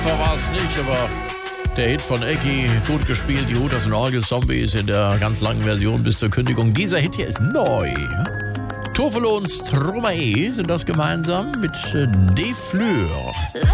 war es nicht, aber der Hit von Ecki, gut gespielt, die Hooters und Orgel Zombies in der ganz langen Version bis zur Kündigung. Dieser Hit hier ist neu. Tofelo und Stromae sind das gemeinsam mit De Fleur.